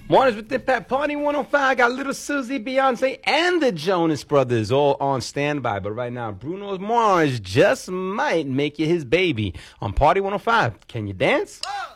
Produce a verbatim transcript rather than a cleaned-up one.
Mornings with Dip at Party one oh five. Got Little Susie, Beyonce, and the Jonas Brothers all on standby. But right now, Bruno Mars just might make you his baby on Party one oh five. Can you dance? Oh!